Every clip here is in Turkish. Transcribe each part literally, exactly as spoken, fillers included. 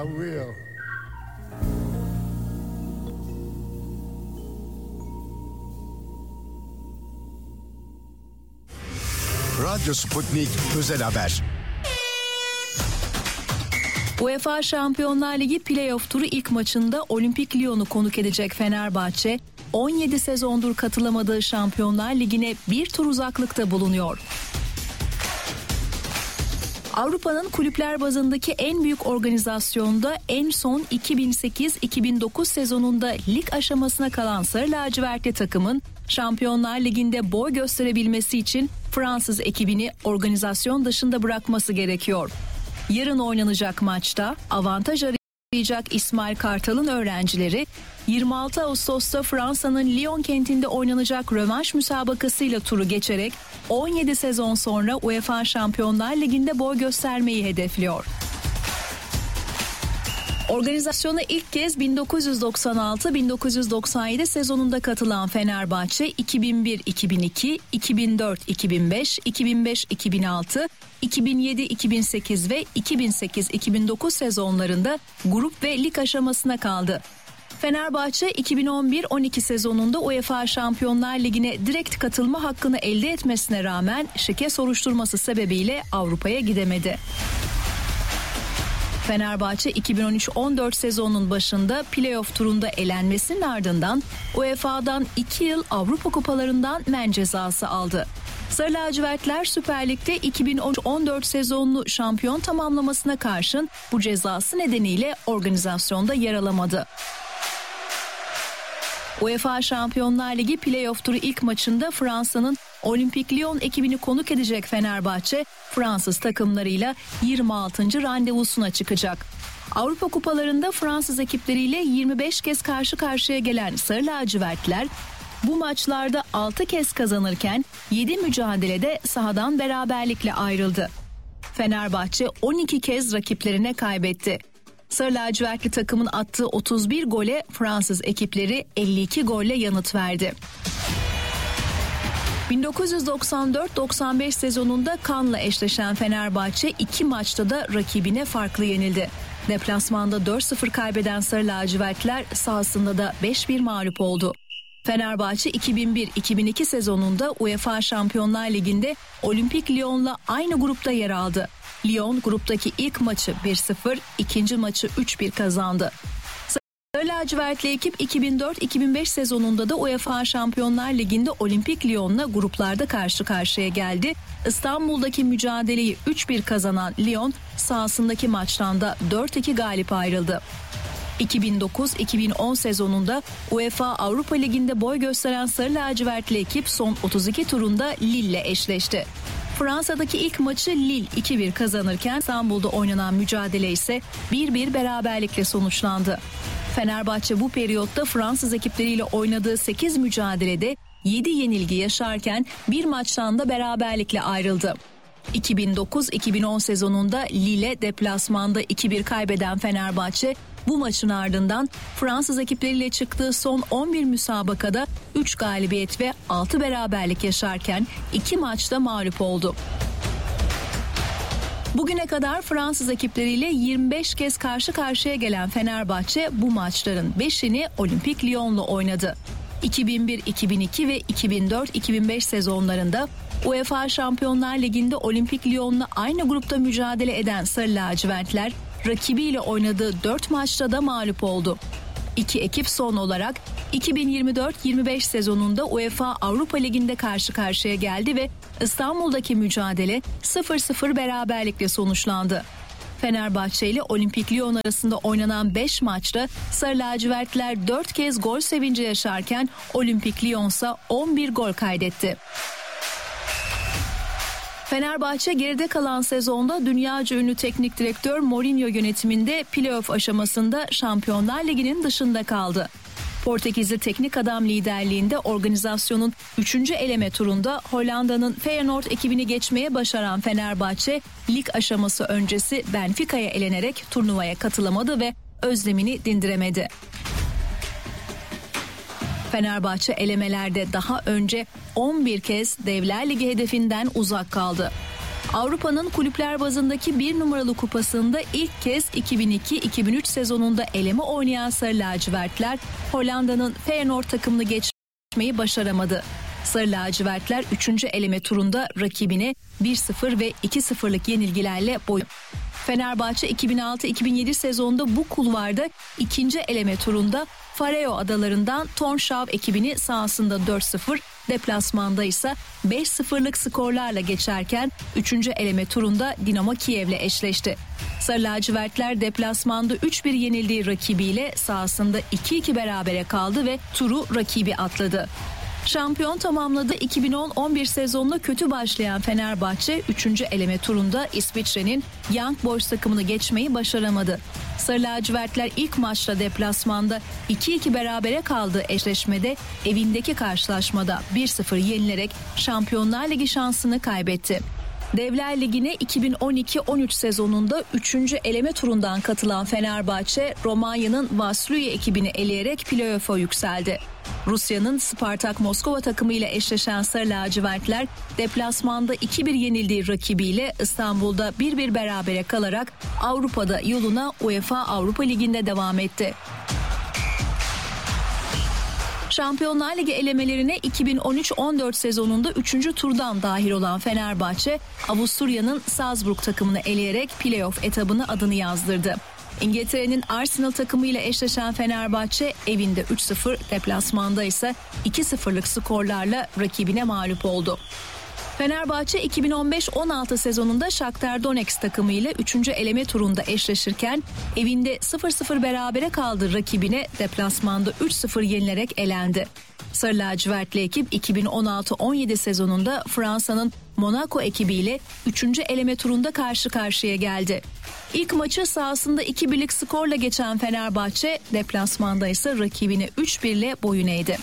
I will. Radyo Sputnik Özel Haber. UEFA Şampiyonlar Ligi Playoff turu ilk maçında Olimpik Lyon'u konuk edecek Fenerbahçe, on yedi sezondur katılamadığı Şampiyonlar Ligi'ne bir tur uzaklıkta bulunuyor. Avrupa'nın kulüpler bazındaki en büyük organizasyonda en son iki bin sekiz iki bin dokuz sezonunda lig aşamasına kalan Sarı Lacivertli takımın Şampiyonlar Ligi'nde boy gösterebilmesi için Fransız ekibini organizasyon dışında bırakması gerekiyor. Yarın oynanacak maçta avantaj arayacak İsmail Kartal'ın öğrencileri yirmi altı Ağustos'ta Fransa'nın Lyon kentinde oynanacak rövanş müsabakasıyla turu geçerek on yedi sezon sonra UEFA Şampiyonlar Ligi'nde boy göstermeyi hedefliyor. Organizasyona ilk kez bin dokuz yüz doksan altı bin dokuz yüz doksan yedi sezonunda katılan Fenerbahçe iki bin bir iki bin iki, iki bin dört iki bin beş, iki bin beş iki bin altı, iki bin yedi iki bin sekiz ve iki bin sekiz iki bin dokuz sezonlarında grup ve lig aşamasına kaldı. Fenerbahçe iki bin on bir on iki sezonunda UEFA Şampiyonlar Ligi'ne direkt katılma hakkını elde etmesine rağmen şike soruşturması sebebiyle Avrupa'ya gidemedi. Fenerbahçe iki bin on üç on dört sezonunun başında playoff turunda elenmesinin ardından U E F A'dan iki yıl Avrupa Kupalarından men cezası aldı. Sarı lacivertler Süper Lig'de iki bin on üç on dört sezonunu şampiyon tamamlamasına karşın bu cezası nedeniyle organizasyonda yer alamadı. UEFA Şampiyonlar Ligi Playoff turu ilk maçında Fransa'nın Olimpik Lyon ekibini konuk edecek Fenerbahçe, Fransız takımlarıyla yirmi altıncı randevusuna çıkacak. Avrupa Kupalarında Fransız ekipleriyle yirmi beş kez karşı karşıya gelen Sarı lacivertler bu maçlarda altı kez kazanırken yedi mücadelede sahadan beraberlikle ayrıldı. Fenerbahçe on iki kez rakiplerine kaybetti. Sarı lacivertli takımın attığı otuz bir gole Fransız ekipleri elli iki golle yanıt verdi. bin dokuz yüz doksan dört doksan beş sezonunda Cannes'la eşleşen Fenerbahçe iki maçta da rakibine farklı yenildi. Deplasmanda dört sıfır kaybeden Sarı lacivertler sahasında da beş bir mağlup oldu. Fenerbahçe iki bin bir iki bin iki sezonunda UEFA Şampiyonlar Ligi'nde Olimpik Lyon'la aynı grupta yer aldı. Lyon gruptaki ilk maçı bir sıfır, ikinci maçı üç bir kazandı. Sarı lacivertli ekip iki bin dört iki bin beş sezonunda da UEFA Şampiyonlar Ligi'nde Olimpik Lyon'la gruplarda karşı karşıya geldi. İstanbul'daki mücadeleyi üç bir kazanan Lyon sahasındaki maçtan da dört iki galip ayrıldı. iki bin dokuz iki bin on sezonunda UEFA Avrupa Ligi'nde boy gösteren Sarı lacivertli ekip son otuz iki turunda Lille'le eşleşti. Fransa'daki ilk maçı Lille iki bir kazanırken İstanbul'da oynanan mücadele ise bir bir beraberlikle sonuçlandı. Fenerbahçe bu periyotta Fransız ekipleriyle oynadığı sekiz mücadelede yedi yenilgi yaşarken bir maçtan da beraberlikle ayrıldı. iki bin dokuz iki bin on sezonunda Lille deplasmanda iki bir kaybeden Fenerbahçe bu maçın ardından Fransız ekipleriyle çıktığı son on bir müsabakada üç galibiyet ve altı beraberlik yaşarken iki maçta mağlup oldu. Bugüne kadar Fransız ekipleriyle yirmi beş kez karşı karşıya gelen Fenerbahçe bu maçların beşini Olimpik Lyon'la oynadı. iki bin bir iki bin iki ve iki bin dört iki bin beş sezonlarında UEFA Şampiyonlar Ligi'nde Olimpik Lyon'la aynı grupta mücadele eden Sarı lacivertler rakibiyle oynadığı dört maçta da mağlup oldu. İki ekip son olarak iki bin yirmi dört yirmi beş sezonunda UEFA Avrupa Ligi'nde karşı karşıya geldi ve İstanbul'daki mücadele sıfır sıfır beraberlikle sonuçlandı. Fenerbahçe ile Olimpik Lyon arasında oynanan beş maçta Sarı lacivertler dört kez gol sevinci yaşarken Olimpik Lyon ise on bir gol kaydetti. Fenerbahçe geride kalan sezonda dünyaca ünlü teknik direktör Mourinho yönetiminde playoff aşamasında Şampiyonlar Ligi'nin dışında kaldı. Portekizli teknik adam liderliğinde organizasyonun üçüncü eleme turunda Hollanda'nın Feyenoord ekibini geçmeye başaran Fenerbahçe, lig aşaması öncesi Benfica'ya elenerek turnuvaya katılamadı ve özlemini dindiremedi. Fenerbahçe elemelerde daha önce on bir kez Devler Ligi hedefinden uzak kaldı. Avrupa'nın kulüpler bazındaki bir numaralı kupasında ilk kez iki bin iki iki bin üç sezonunda eleme oynayan Sarı Lacivertler Hollanda'nın Feyenoord takımını geçmeyi başaramadı. Sarı lacivertler üçüncü eleme turunda rakibine bir sıfır ve iki sıfırlık yenilgilerle boyun. Fenerbahçe iki bin altı iki bin yedi sezonunda bu kulvarda ikinci eleme turunda Faroe Adaları'ndan Tórshavn ekibini sahasında dört sıfır, deplasmanda ise beş sıfırlık skorlarla geçerken üçüncü eleme turunda Dinamo Kiev'le eşleşti. Sarı lacivertler deplasmanda üç bir yenildiği rakibiyle sahasında iki iki berabere kaldı ve turu rakibi atladı. Şampiyon tamamladı. iki bin on on bir sezonuna kötü başlayan Fenerbahçe üçüncü eleme turunda İsviçre'nin Young Boys takımını geçmeyi başaramadı. Sarı lacivertler ilk maçta deplasmanda iki iki berabere kaldığı eşleşmede evindeki karşılaşmada bir sıfır yenilerek Şampiyonlar Ligi şansını kaybetti. Devler Ligi'ne iki bin on iki on üç sezonunda üçüncü eleme turundan katılan Fenerbahçe, Romanya'nın Vaslui ekibini eleyerek play-off'a yükseldi. Rusya'nın Spartak Moskova takımıyla eşleşen Sarı lacivertler deplasmanda iki bir yenildiği rakibiyle İstanbul'da bir bir berabere kalarak Avrupa'da yoluna UEFA Avrupa Ligi'nde devam etti. Şampiyonlar Ligi elemelerine iki bin on üç on dört sezonunda üçüncü turdan dahil olan Fenerbahçe, Avusturya'nın Salzburg takımını eleyerek play-off etabına adını yazdırdı. İngiltere'nin Arsenal takımıyla eşleşen Fenerbahçe evinde üç sıfır, deplasmanda ise iki sıfırlık skorlarla rakibine mağlup oldu. Fenerbahçe iki bin on beş on altı sezonunda Shakhtar Donetsk takımıyla üçüncü eleme turunda eşleşirken evinde sıfır sıfır berabere kaldığı rakibine deplasmanda üç sıfır yenilerek elendi. Sarı lacivertli ekip iki bin on altı on yedi sezonunda Fransa'nın Monaco ekibiyle üçüncü eleme turunda karşı karşıya geldi. İlk maçı sahasında iki birlik skorla geçen Fenerbahçe deplasmanda ise rakibine üç bir ile boyun eğdi.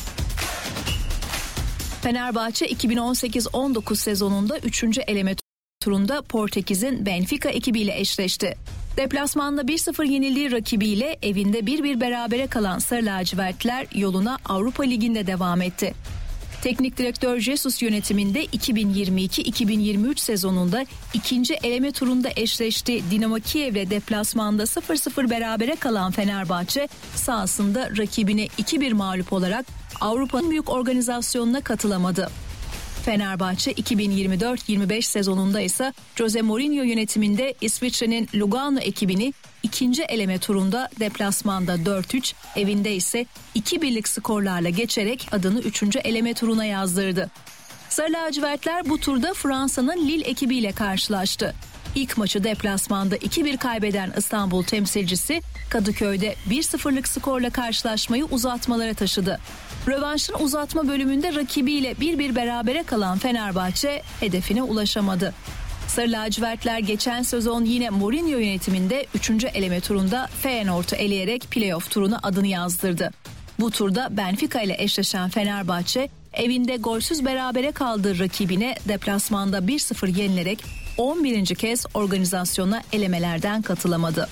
Fenerbahçe iki bin on sekiz on dokuz sezonunda üçüncü eleme turunda Portekiz'in Benfica ekibiyle eşleşti. Deplasmanda bir sıfır yenildiği rakibiyle evinde bir bir berabere kalan Sarı lacivertler yoluna Avrupa Ligi'nde devam etti. Teknik direktör Jesus yönetiminde iki bin yirmi iki iki bin yirmi üç sezonunda ikinci eleme turunda eşleşti. Dinamo Kiev'le deplasmanda sıfır sıfır berabere kalan Fenerbahçe sahasında rakibine iki bir mağlup olarak Avrupa'nın büyük organizasyonuna katılamadı. Fenerbahçe iki bin yirmi dört yirmi beş sezonunda ise Jose Mourinho yönetiminde İsviçre'nin Lugano ekibini ikinci eleme turunda deplasmanda dört üç, evinde ise iki birlik skorlarla geçerek adını üçüncü eleme turuna yazdırdı. Sarı lacivertler bu turda Fransa'nın Lille ekibiyle karşılaştı. İlk maçı deplasmanda iki bir kaybeden İstanbul temsilcisi Kadıköy'de bir sıfırlık skorla karşılaşmayı uzatmalara taşıdı. Rövanşın uzatma bölümünde rakibiyle bir bir berabere kalan Fenerbahçe hedefine ulaşamadı. Sarı lacivertler geçen sezon yine Mourinho yönetiminde üçüncü eleme turunda Feyenoord'u eleyerek play-off turuna adını yazdırdı. Bu turda Benfica ile eşleşen Fenerbahçe evinde golsüz berabere kaldığı rakibine deplasmanda bir sıfır yenilerek on birinci kez organizasyona elemelerden katılamadı.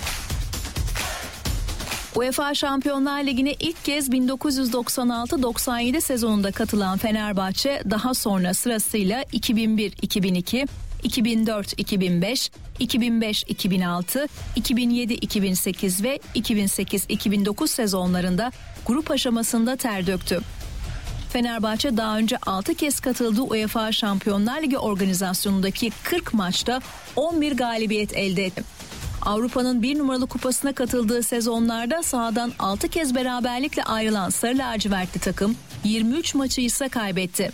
UEFA Şampiyonlar Ligi'ne ilk kez bin dokuz yüz doksan altı doksan yedi sezonunda katılan Fenerbahçe daha sonra sırasıyla iki bin bir iki bin iki, iki bin dört iki bin beş, iki bin beş iki bin altı, iki bin yedi iki bin sekiz ve iki bin sekiz iki bin dokuz sezonlarında grup aşamasında ter döktü. Fenerbahçe daha önce altı kez katıldığı UEFA Şampiyonlar Ligi organizasyonundaki kırk maçta on bir galibiyet elde etti. Avrupa'nın bir numaralı kupasına katıldığı sezonlarda sahadan altı kez beraberlikle ayrılan Sarı lacivertli takım yirmi üç maçı ise kaybetti.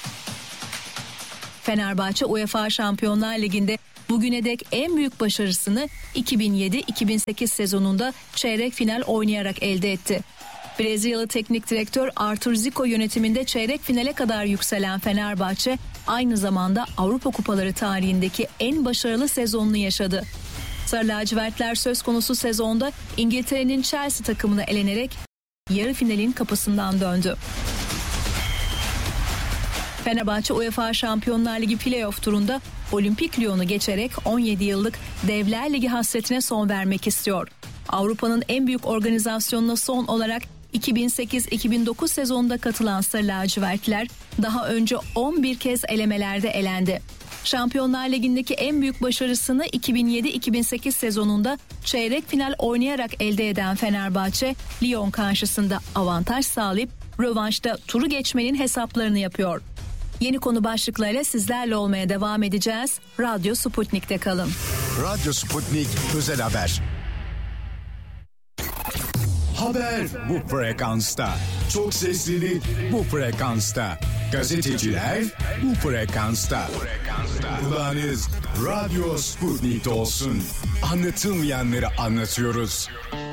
Fenerbahçe UEFA Şampiyonlar Ligi'nde bugüne dek en büyük başarısını iki bin yedi iki bin sekiz sezonunda çeyrek final oynayarak elde etti. Brezilyalı teknik direktör Arthur Zico yönetiminde çeyrek finale kadar yükselen Fenerbahçe aynı zamanda Avrupa Kupaları tarihindeki en başarılı sezonunu yaşadı. Sarı lacivertler söz konusu sezonda İngiltere'nin Chelsea takımına elenerek yarı finalin kapısından döndü. Fenerbahçe UEFA Şampiyonlar Ligi play-off turunda Olimpik Lyon'u geçerek on yedi yıllık Devler Ligi hasretine son vermek istiyor. Avrupa'nın en büyük organizasyonuna son olarak iki bin sekiz iki bin dokuz sezonunda katılan Sarı lacivertler daha önce on bir kez elemelerde elendi. Şampiyonlar Ligi'ndeki en büyük başarısını iki bin yedi iki bin sekiz sezonunda çeyrek final oynayarak elde eden Fenerbahçe, Lyon karşısında avantaj sağlayıp rövanşta turu geçmenin hesaplarını yapıyor. Yeni konu başlıklarıyla sizlerle olmaya devam edeceğiz. Radyo Sputnik'te kalın. Radyo Sputnik Özel Haber. Haber bu frekansta. Çok seslilik bu frekansta. Gazeteciler bu frekansta. Kulağınız Radyo Sputnik'te olsun. Anlatılmayanları anlatıyoruz.